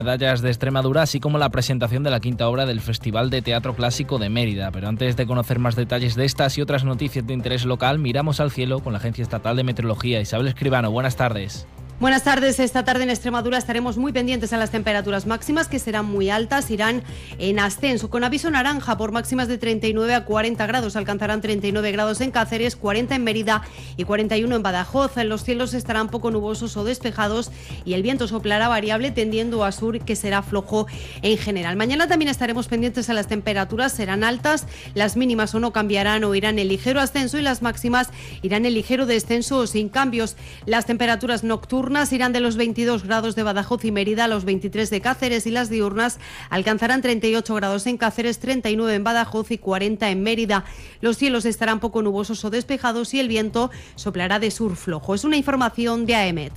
Medallas de Extremadura, así como la presentación de la quinta obra del Festival de Teatro Clásico de Mérida. Pero antes de conocer más detalles de estas y otras noticias de interés local, miramos al cielo con la Agencia Estatal de Meteorología. Isabel Escribano, buenas tardes. Buenas tardes. Esta tarde en Extremadura estaremos muy pendientes a las temperaturas máximas, que serán muy altas, irán en ascenso, con aviso naranja por máximas de 39 a 40 grados. Alcanzarán 39 grados en Cáceres, 40 en Mérida y 41 en Badajoz. Los cielos estarán poco nubosos o despejados y el viento soplará variable tendiendo a sur, que será flojo en general. Mañana también estaremos pendientes a las temperaturas, serán altas, las mínimas o no cambiarán o irán en ligero ascenso y las máximas irán en ligero descenso o sin cambios. Las temperaturas nocturnas irán de los 22 grados de Badajoz y Mérida a los 23 de Cáceres y las diurnas alcanzarán 38 grados en Cáceres, 39 en Badajoz y 40 en Mérida. Los cielos estarán poco nubosos o despejados y el viento soplará de sur flojo. Es una información de AEMET.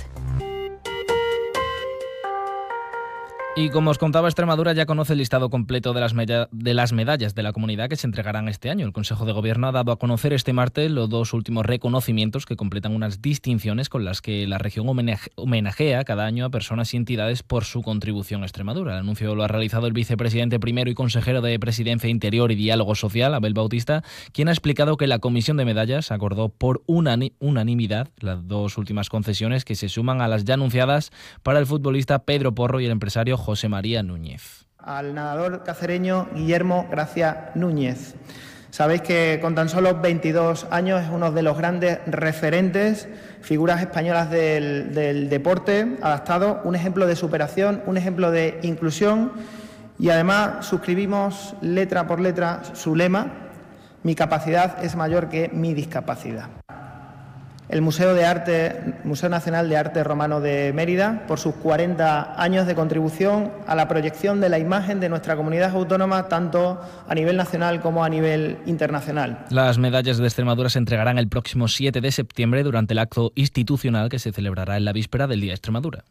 Y como os contaba, Extremadura ya conoce el listado completo de las medallas de la comunidad que se entregarán este año. El Consejo de Gobierno ha dado a conocer este martes los dos últimos reconocimientos que completan unas distinciones con las que la región homenajea cada año a personas y entidades por su contribución a Extremadura. El anuncio lo ha realizado el vicepresidente primero y consejero de Presidencia, Interior y Diálogo Social, Abel Bautista, quien ha explicado que la Comisión de Medallas acordó por unanimidad las dos últimas concesiones, que se suman a las ya anunciadas para el futbolista Pedro Porro y el empresario José María Núñez. Al nadador cacereño Guillermo Gracia Núñez. Sabéis que con tan solo 22 años es uno de los grandes referentes, figuras españolas del deporte adaptado, un ejemplo de superación, un ejemplo de inclusión, y además suscribimos letra por letra su lema: mi capacidad es mayor que mi discapacidad. El Museo Nacional de Arte Romano de Mérida, por sus 40 años de contribución a la proyección de la imagen de nuestra comunidad autónoma, tanto a nivel nacional como a nivel internacional. Las medallas de Extremadura se entregarán el próximo 7 de septiembre durante el acto institucional que se celebrará en la víspera del Día de Extremadura.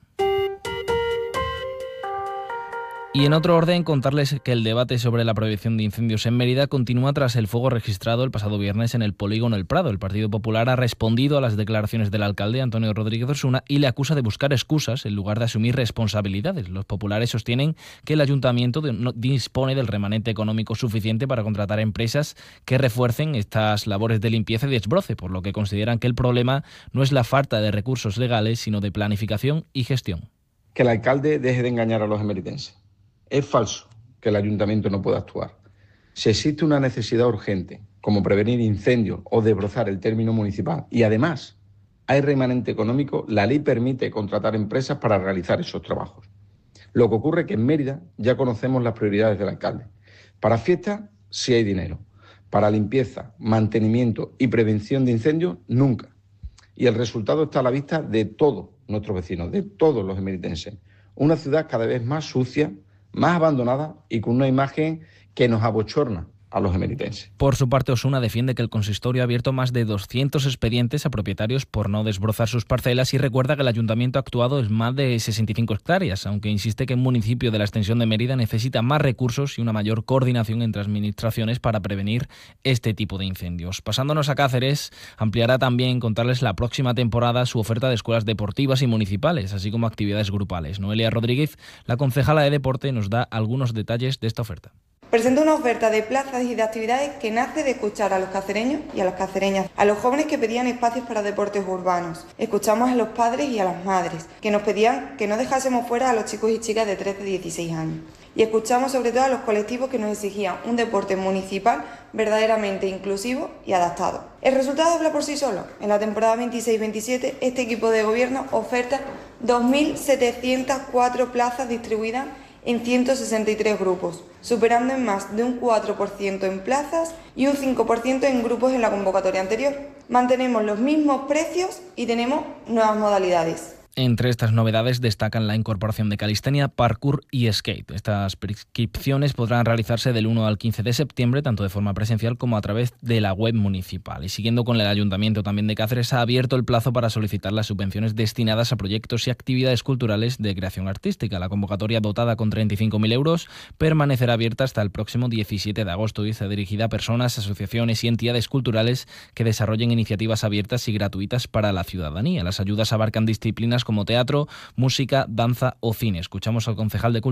Y en otro orden, contarles que el debate sobre la prohibición de incendios en Mérida continúa tras el fuego registrado el pasado viernes en el polígono El Prado. El Partido Popular ha respondido a las declaraciones del alcalde, Antonio Rodríguez Osuna, y le acusa de buscar excusas en lugar de asumir responsabilidades. Los populares sostienen que el ayuntamiento no dispone del remanente económico suficiente para contratar empresas que refuercen estas labores de limpieza y desbroce, por lo que consideran que el problema no es la falta de recursos legales, sino de planificación y gestión. Que el alcalde deje de engañar a los emeritenses. Es falso que el ayuntamiento no pueda actuar. Si existe una necesidad urgente, como prevenir incendios o desbrozar el término municipal, y además hay remanente económico, la ley permite contratar empresas para realizar esos trabajos. Lo que ocurre es que en Mérida ya conocemos las prioridades del alcalde. Para fiestas sí hay dinero. Para limpieza, mantenimiento y prevención de incendios, nunca. Y el resultado está a la vista de todos nuestros vecinos, de todos los emeritenses. Una ciudad cada vez más sucia, más abandonada y con una imagen que nos abochorna a los emeritenses. Por su parte, Osuna defiende que el consistorio ha abierto más de 200 expedientes a propietarios por no desbrozar sus parcelas y recuerda que el ayuntamiento ha actuado en más de 65 hectáreas, aunque insiste que el municipio de la extensión de Mérida necesita más recursos y una mayor coordinación entre administraciones para prevenir este tipo de incendios. Pasándonos a Cáceres, ampliará también, contarles la próxima temporada, su oferta de escuelas deportivas y municipales, así como actividades grupales. Noelia Rodríguez, la concejala de Deporte, nos da algunos detalles de esta oferta. Presenta una oferta de plazas y de actividades que nace de escuchar a los cacereños y a las cacereñas, a los jóvenes que pedían espacios para deportes urbanos. Escuchamos a los padres y a las madres, que nos pedían que no dejásemos fuera a los chicos y chicas de 13 y 16 años. Y escuchamos sobre todo a los colectivos que nos exigían un deporte municipal verdaderamente inclusivo y adaptado. El resultado habla por sí solo. En la temporada 26-27, este equipo de gobierno oferta 2.704 plazas distribuidas en 163 grupos, superando en más de un 4% en plazas y un 5% en grupos en la convocatoria anterior. Mantenemos los mismos precios y tenemos nuevas modalidades. Entre estas novedades destacan la incorporación de calistenia, parkour y skate. Estas prescripciones podrán realizarse del 1 al 15 de septiembre, tanto de forma presencial como a través de la web municipal. Y siguiendo con el Ayuntamiento también de Cáceres, ha abierto el plazo para solicitar las subvenciones destinadas a proyectos y actividades culturales de creación artística. La convocatoria, dotada con 35.000 euros, permanecerá abierta hasta el próximo 17 de agosto y está dirigida a personas, asociaciones y entidades culturales que desarrollen iniciativas abiertas y gratuitas para la ciudadanía. Las ayudas abarcan disciplinas como teatro, música, danza o cine. Escuchamos al concejal de Cultura